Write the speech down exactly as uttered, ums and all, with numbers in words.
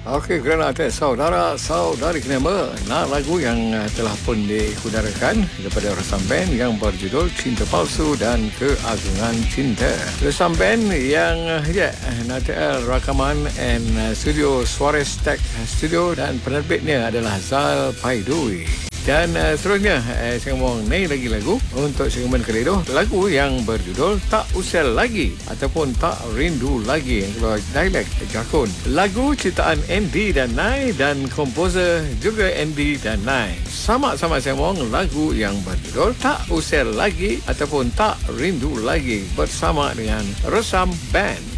Okey, kerana atas saudara-saudari kenapa nak lagu yang uh, telah pun diikutarakan daripada Resam Band yang berjudul Cinta Palsu dan Keagungan Cinta. Resam Band yang uh, ya, Natal rakaman and uh, studio Suarez Tech Studio dan penerbitnya adalah Zal Paidui. Dan uh, seterusnya uh, saya ngomong ni lagi lagu untuk segmen Keredoh, lagu yang berjudul Tak Usel Lagi ataupun Tak Rindu Lagi yang keluar dialek Jakun. Lagu ciptaan Andy dan Nai dan komposer juga Andy dan Nai. Sama-sama saya ngomong lagu yang berjudul Tak Usel Lagi ataupun Tak Rindu Lagi bersama dengan Resam Band.